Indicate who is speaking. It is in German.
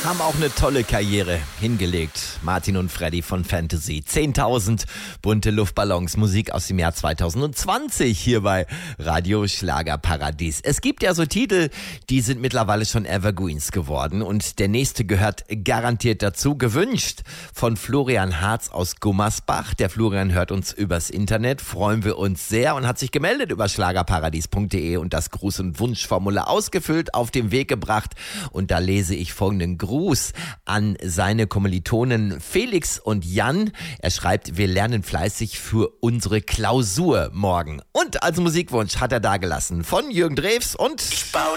Speaker 1: Haben auch eine tolle Karriere hingelegt. Martin und Freddy von Fantasy. 10.000 bunte Luftballons. Musik aus dem Jahr 2020 hier bei Radio Schlagerparadies. Es gibt ja so Titel, die sind mittlerweile schon Evergreens geworden. Und der nächste gehört garantiert dazu. Gewünscht von Florian Harz aus Gummersbach. Der Florian hört uns übers Internet. Freuen wir uns sehr und hat sich gemeldet über schlagerparadies.de und das Gruß- und Wunschformular ausgefüllt, auf den Weg gebracht. Und da lese ich folgenden Gruß an seine Kommilitonen Felix und Jan. Er schreibt, wir lernen fleißig für unsere Klausur morgen. Und als Musikwunsch hat er dagelassen von Jürgen Drews und